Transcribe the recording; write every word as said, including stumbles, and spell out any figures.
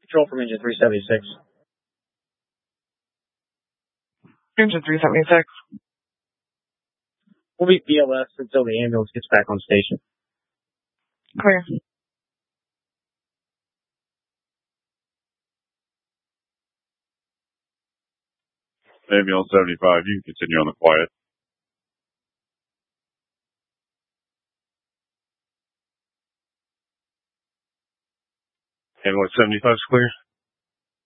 Control from engine three seventy-six. Engine three seventy-six. We'll be B L S until the ambulance gets back on station. Clear. Ambulance seventy-five, you can continue on the quiet. Ambulance seventy-five is clear.